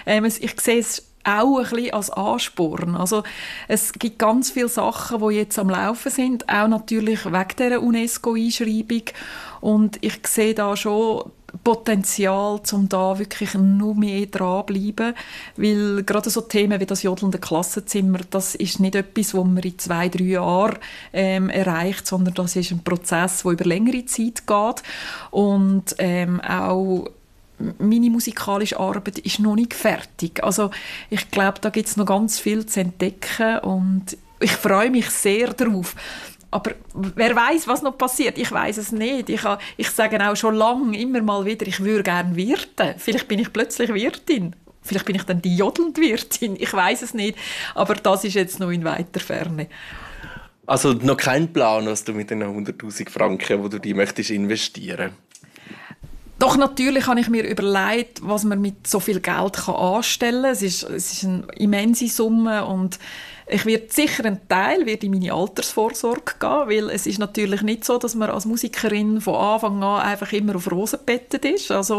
Ich sehe es auch ein bisschen als Ansporn. Also, es gibt ganz viele Sachen, die jetzt am Laufen sind, auch natürlich wegen dieser UNESCO-Einschreibung. Und ich sehe da schon Potenzial, um da wirklich noch mehr dranbleiben. Weil gerade so Themen wie das jodelnde Klassenzimmer, das ist nicht etwas, das man in 2-3 Jahren erreicht, sondern das ist ein Prozess, der über längere Zeit geht. Und auch meine musikalische Arbeit ist noch nicht fertig. Also ich glaube, da gibt es noch ganz viel zu entdecken und ich freue mich sehr darauf. Aber wer weiß, was noch passiert? Ich weiß es nicht. Ich sage auch schon lange immer mal wieder, ich würde gerne wirten. Vielleicht bin ich plötzlich Wirtin. Vielleicht bin ich dann die jodelnde Wirtin. Ich weiß es nicht. Aber das ist jetzt noch in weiter Ferne. Also noch kein Plan, was du mit den 100'000 Franken, die du die möchtest investieren? Doch natürlich habe ich mir überlegt, was man mit so viel Geld anstellen kann. Es ist eine immense Summe und ich werde sicher einen Teil in meine Altersvorsorge gehen, weil es ist natürlich nicht so, dass man als Musikerin von Anfang an einfach immer auf Rosen gebettet ist. Also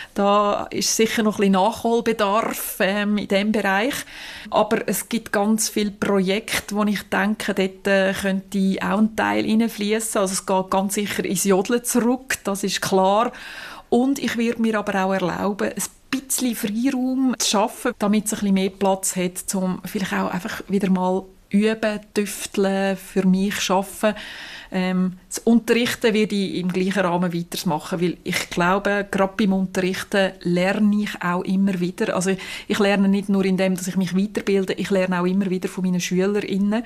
da ist sicher noch ein bisschen Nachholbedarf in diesem Bereich. Aber es gibt ganz viele Projekte, wo ich denke, dort könnte auch ein Teil reinfließen. Also es geht ganz sicher ins Jodeln zurück, das ist klar. Und ich werde mir aber auch erlauben, ein bisschen Freiraum zu schaffen, damit es ein bisschen mehr Platz hat, um vielleicht auch einfach wieder mal üben, tüfteln, für mich arbeiten. Das Unterrichten werde ich im gleichen Rahmen weitermachen, weil ich glaube, gerade beim Unterrichten lerne ich auch immer wieder. Also ich lerne nicht nur in dem, dass ich mich weiterbilde, ich lerne auch immer wieder von meinen SchülerInnen.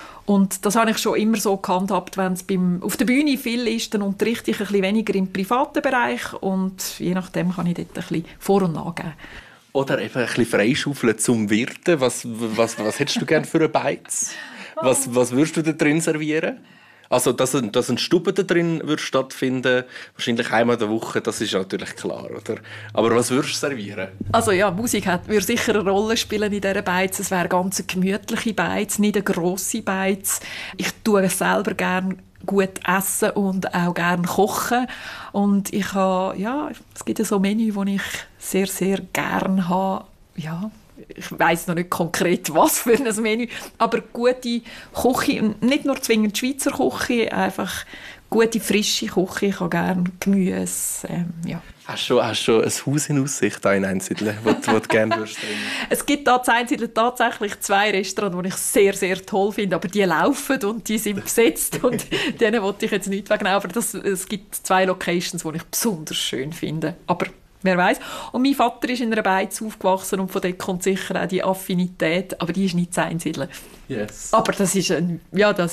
Und das habe ich schon immer so gehandhabt, wenn es auf der Bühne viel ist, dann unterrichte ich ein bisschen weniger im privaten Bereich und je nachdem kann ich dort ein bisschen Vor- und Nachgeben. Oder eben ein bisschen freischaufeln zum Wirten. Was hättest du gerne für einen Beiz? Was würdest du da drin servieren? Also, dass ein Stube da drin würde stattfinden, wahrscheinlich einmal in der Woche, das ist natürlich klar, oder? Aber was würdest du servieren? Also ja, Musik würde sicher eine Rolle spielen in dieser Beiz. Es wäre ganz eine gemütliche Beiz, nicht eine grosse Beiz. Ich tue selber gerne gut essen und auch gerne kochen. Und ich habe, ja, es gibt ja so Menü, die ich sehr, sehr gerne habe. Ja, ich weiss noch nicht konkret, was für ein Menü, aber gute Küche, nicht nur zwingend Schweizer Küche, einfach gute, frische Küche. Ich habe gerne Gemüse, ja. Hast du schon ein Haus in Aussicht in Einsiedeln, das du gerne würdest? Es gibt da in Einsiedeln tatsächlich 2 Restaurants, die ich sehr, sehr toll finde, aber die laufen und die sind besetzt und denen wollte ich jetzt nicht wegnehmen, aber es gibt 2 Locations, die ich besonders schön finde, aber wer weiß. Und mein Vater ist in einer Beiz aufgewachsen und von dort kommt sicher auch die Affinität, aber die ist nicht zu Einsiedeln. Yes. Aber das ist ein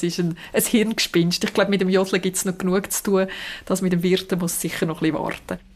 Hirngespinst. Ich glaube, mit dem Jodeln gibt es noch genug zu tun. Das mit dem Wirten muss sicher noch ein bisschen warten.